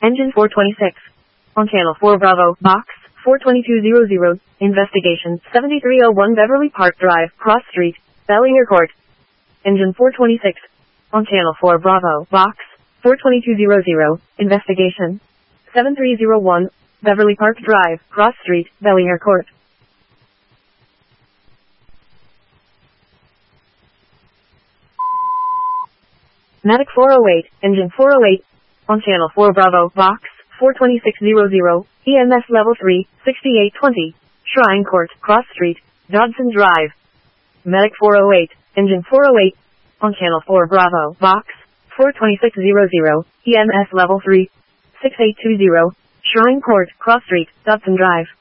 Engine 426. On Channel 4 Bravo, Box 42200. Investigation 7301 Beverly Park Drive, Cross Street, Bellinger Court. Engine 426. On Channel 4 Bravo, Box 42200. Investigation 7301 Beverly Park Drive, Cross Street, Bellinger Court. Medic 408, Engine 408. On Channel 4 Bravo, Box 42600. EMS Level 3, 6820. Shrine Court, Cross Street, Dodson Drive. Medic 408, Engine 408. On Channel 4 Bravo, Box 42600. EMS Level 3, 6820. Shrine Court, Cross Street, Dodson Drive.